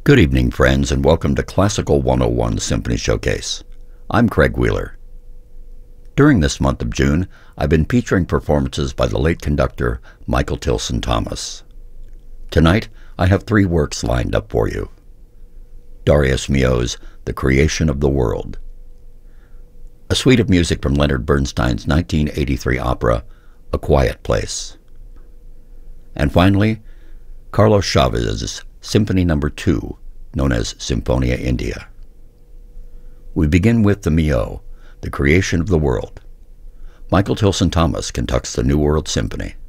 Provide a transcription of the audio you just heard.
Good evening, friends, and welcome to Classical 101 Symphony Showcase. I'm Craig Wheeler. During this month of June, I've been featuring performances by the late conductor Michael Tilson Thomas. Tonight, I have three works lined up for you. Darius Milhaud's The Creation of the World, a suite of music from Leonard Bernstein's 1983 opera, A Quiet Place, and finally, Carlos Chavez's Symphony No. 2, known as Symphonia India. We begin with the Milhaud, The Creation of the World. Michael Tilson Thomas conducts the New World Symphony.